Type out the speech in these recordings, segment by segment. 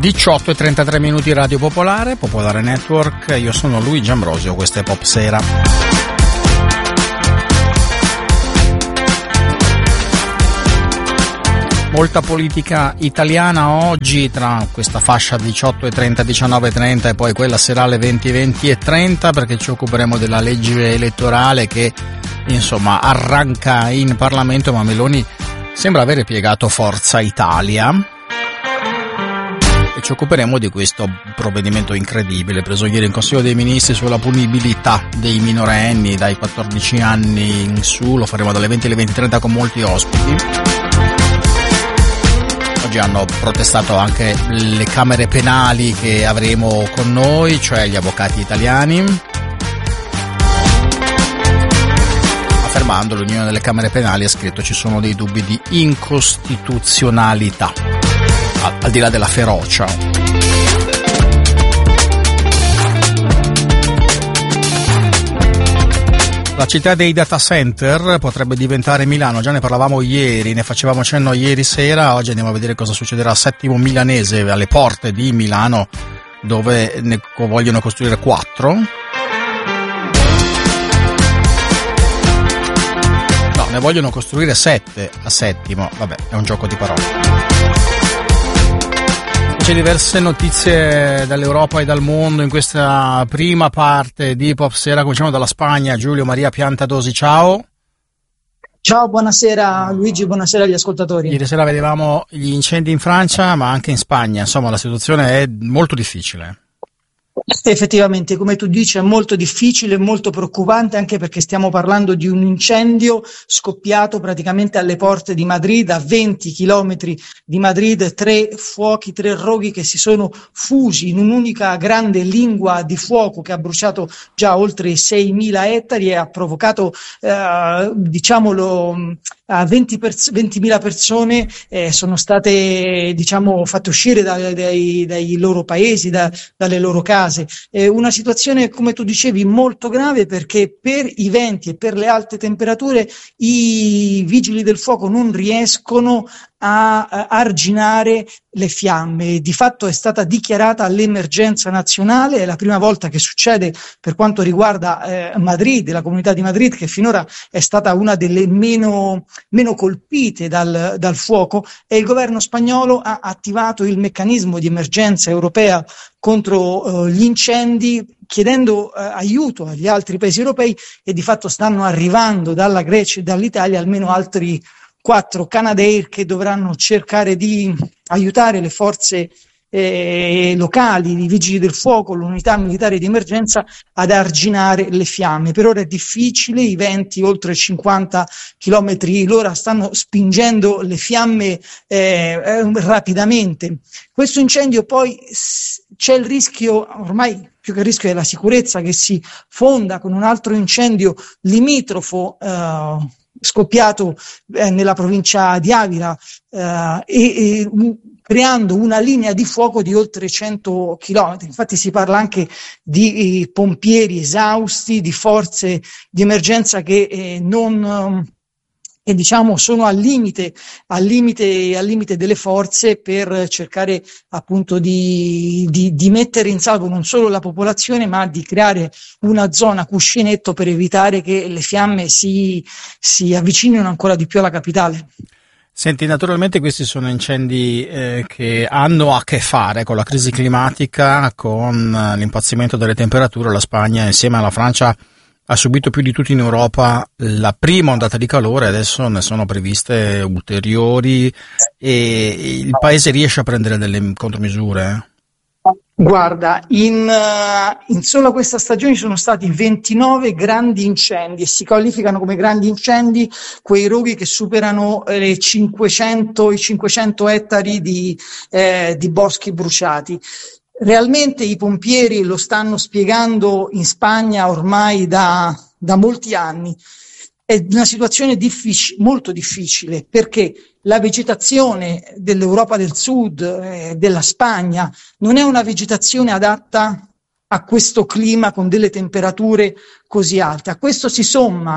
18:33 Radio Popolare, Popolare Network. Io sono Luigi Ambrosio, questa è Pop Sera. Molta politica italiana oggi, tra questa fascia 18:30, 19:30 e poi quella serale 20, 20 e 30, perché ci occuperemo della legge elettorale che insomma arranca in Parlamento, ma Meloni sembra avere piegato Forza Italia. E ci occuperemo di questo provvedimento incredibile preso ieri in Consiglio dei Ministri sulla punibilità dei minorenni dai 14 anni in su. Lo faremo dalle 20 alle 20:30 con molti ospiti. Oggi hanno protestato anche le camere penali che avremo con noi, cioè gli avvocati italiani, affermando l'Unione delle Camere Penali ha scritto ci sono dei dubbi di incostituzionalità, al di là della ferocia. La città dei data center potrebbe diventare Milano, già ne parlavamo ieri, ne facevamo cenno ieri sera, oggi andiamo a vedere cosa succederà a Settimo Milanese, alle porte di Milano, dove ne vogliono costruire 4. No, ne vogliono costruire 7 a Settimo, vabbè, è un gioco di parole. C'è diverse notizie dall'Europa e dal mondo in questa prima parte di Pop Sera. Cominciamo dalla Spagna. Giulio Maria Piantadosi, ciao. Ciao, buonasera Luigi, buonasera agli ascoltatori. Ieri sera vedevamo gli incendi in Francia, ma anche in Spagna. Insomma, la situazione è molto difficile. Effettivamente, come tu dici, è molto difficile, molto preoccupante, anche perché stiamo parlando di un incendio scoppiato praticamente alle porte di Madrid, a 20 chilometri di Madrid, 3 fuochi, 3 roghi che si sono fusi in un'unica grande lingua di fuoco che ha bruciato già oltre 6.000 ettari e ha provocato, diciamolo, a 20.000 persone sono state, diciamo, fatte uscire dai loro paesi, dalle loro case. Una situazione, come tu dicevi, molto grave, perché per i venti e per le alte temperature i vigili del fuoco non riescono a arginare le fiamme. Di fatto è stata dichiarata l'emergenza nazionale, è la prima volta che succede per quanto riguarda Madrid, la comunità di Madrid, che finora è stata una delle meno colpite dal fuoco, e il governo spagnolo ha attivato il meccanismo di emergenza europea contro gli incendi, chiedendo aiuto agli altri paesi europei, e di fatto stanno arrivando dalla Grecia e dall'Italia almeno altri 4 Canadair che dovranno cercare di aiutare le forze locali, i vigili del fuoco, l'unità militare di emergenza ad arginare le fiamme. Per ora è difficile, i venti oltre 50 km l'ora stanno spingendo le fiamme rapidamente. Questo incendio poi c'è il rischio, ormai più che il rischio è la sicurezza, che si fonda con un altro incendio limitrofo scoppiato nella provincia di Avila creando una linea di fuoco di oltre 100 chilometri. Infatti si parla anche di pompieri esausti, di forze di emergenza che diciamo sono al limite delle forze, per cercare appunto di mettere in salvo non solo la popolazione, ma di creare una zona cuscinetto per evitare che le fiamme si avvicinino ancora di più alla capitale. Senti, naturalmente questi sono incendi che hanno a che fare con la crisi climatica, con l'impazzimento delle temperature. La Spagna, insieme alla Francia, ha subito più di tutti in Europa la prima ondata di calore, adesso ne sono previste ulteriori, e il paese riesce a prendere delle contromisure? Guarda, in solo questa stagione sono stati 29 grandi incendi, e si qualificano come grandi incendi quei roghi che superano i 500 ettari di boschi bruciati. Realmente i pompieri lo stanno spiegando in Spagna ormai da molti anni. È una situazione molto difficile, perché la vegetazione dell'Europa del Sud, della Spagna, non è una vegetazione adatta a questo clima con delle temperature così alte. A questo si somma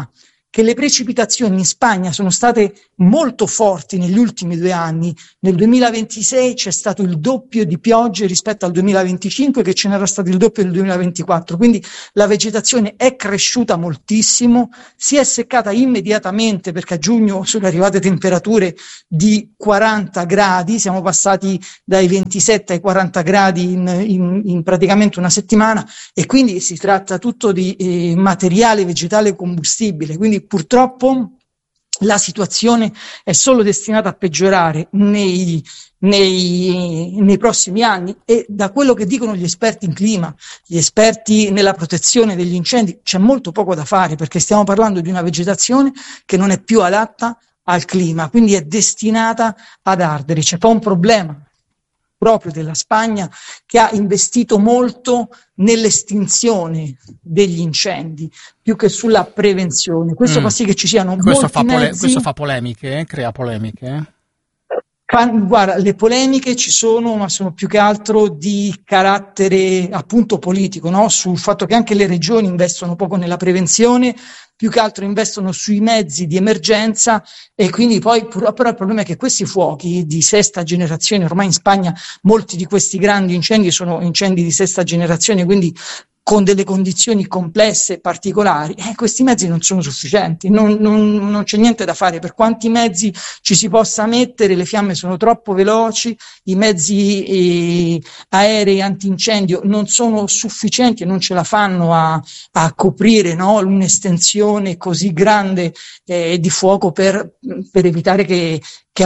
che le precipitazioni in Spagna sono state molto forti negli ultimi 2 anni. Nel 2026 c'è stato il doppio di piogge rispetto al 2025, che ce n'era stato il doppio nel 2024, quindi la vegetazione è cresciuta moltissimo, si è seccata immediatamente perché a giugno sono arrivate temperature di 40 gradi, siamo passati dai 27 ai 40 gradi in praticamente una settimana, e quindi si tratta tutto di materiale vegetale combustibile, quindi purtroppo la situazione è solo destinata a peggiorare nei prossimi anni, e da quello che dicono gli esperti in clima, gli esperti nella protezione degli incendi, c'è molto poco da fare, perché stiamo parlando di una vegetazione che non è più adatta al clima, quindi è destinata ad ardere. C'è poi un problema proprio della Spagna, che ha investito molto nell'estinzione degli incendi più che sulla prevenzione. Questo fa sì che ci siano molti mezzi. Questo fa polemiche, crea polemiche. Guarda, le polemiche ci sono, ma sono più che altro di carattere appunto politico, no? Sul fatto che anche le regioni investono poco nella prevenzione, più che altro investono sui mezzi di emergenza, e quindi poi però il problema è che questi fuochi di sesta generazione, ormai in Spagna molti di questi grandi incendi sono incendi di sesta generazione, quindi con delle condizioni complesse e particolari, questi mezzi non sono sufficienti, non c'è niente da fare, per quanti mezzi ci si possa mettere, le fiamme sono troppo veloci, i mezzi aerei antincendio non sono sufficienti e non ce la fanno a coprire, no, un'estensione così grande di fuoco per evitare che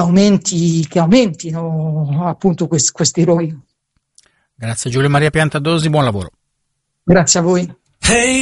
aumentino appunto questi roghi. Grazie Giulio Maria Piantadosi, buon lavoro. Grazie a voi. Hey.